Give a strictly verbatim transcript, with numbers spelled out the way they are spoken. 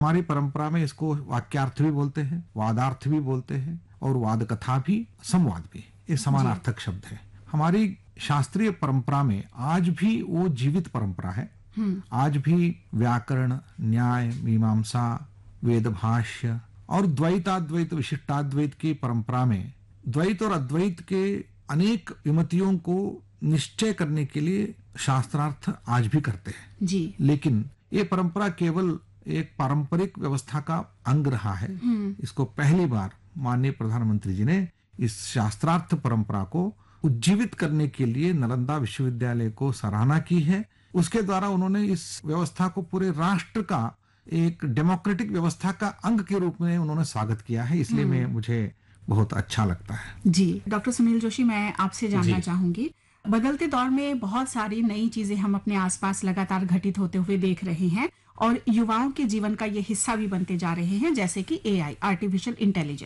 हमारी परंपरा में इसको वाक्यार्थ भी बोलते हैं, वादार्थ भी बोलते हैं और वाद कथा भी, संवाद भी। ये समानार्थक शब्द है। हमारी शास्त्रीय परंपरा में आज भी वो जीवित परंपरा है। आज भी व्याकरण, न्याय, मीमांसा, वेद भाष्य और द्वैताद्वैत विशिष्टाद्वैत की परंपरा में द्वैत और अद्वैत के अनेक विमतियों को निश्चय करने के लिए शास्त्रार्थ आज भी करते हैं जी। लेकिन ये परंपरा केवल एक पारंपरिक व्यवस्था का अंग रहा है। इसको पहली बार माननीय प्रधानमंत्री जी ने इस शास्त्रार्थ परंपरा को उज्जीवित करने के लिए नालंदा विश्वविद्यालय को सराहना की है। उसके द्वारा उन्होंने इस व्यवस्था को पूरे राष्ट्र का एक डेमोक्रेटिक व्यवस्था का अंग के रूप में उन्होंने स्वागत किया है। इसलिए मैं मुझे बहुत अच्छा लगता है। जी डॉक्टर सुनील जोशी, मैं आपसे जानना चाहूंगी, बदलते दौर में बहुत सारी नई चीजें हम अपने आसपास लगातार घटित होते हुए देख रहे हैं और युवाओं के जीवन का ये हिस्सा भी बनते जा रहे हैं, जैसे कि एआई, आर्टिफिशियल इंटेलिजेंस।